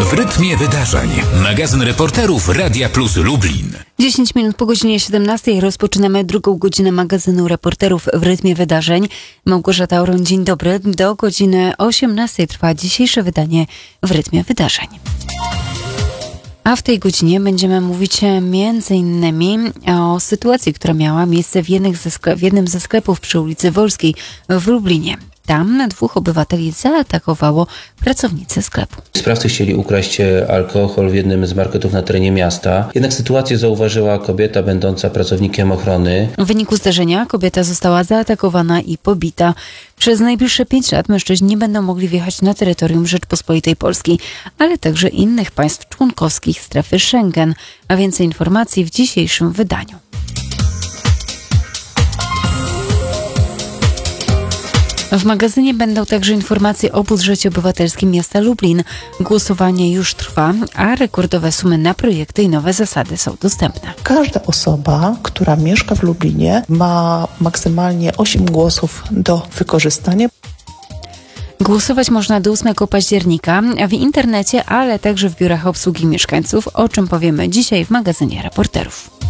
W rytmie wydarzeń. Magazyn reporterów Radia Plus Lublin. 10 minut po godzinie 17 rozpoczynamy drugą godzinę magazynu reporterów w rytmie wydarzeń. Małgorzata Oron, dzień dobry. Do godziny 18 trwa dzisiejsze wydanie w rytmie wydarzeń. A w tej godzinie będziemy mówić m.in. o sytuacji, która miała miejsce w jednym ze sklepów przy ulicy Wolskiej w Lublinie. Tam 2 obywateli zaatakowało pracownicę sklepu. Sprawcy chcieli ukraść alkohol w jednym z marketów na terenie miasta. Jednak sytuację zauważyła kobieta będąca pracownikiem ochrony. W wyniku zdarzenia kobieta została zaatakowana i pobita. Przez najbliższe 5 lat mężczyźni nie będą mogli wjechać na terytorium Rzeczpospolitej Polskiej, ale także innych państw członkowskich strefy Schengen. A więcej informacji w dzisiejszym wydaniu. W magazynie będą także informacje o budżecie obywatelskim miasta Lublin. Głosowanie już trwa, a rekordowe sumy na projekty i nowe zasady są dostępne. Każda osoba, która mieszka w Lublinie, ma maksymalnie 8 głosów do wykorzystania. Głosować można do 8 października w internecie, ale także w biurach obsługi mieszkańców, o czym powiemy dzisiaj w magazynie reporterów.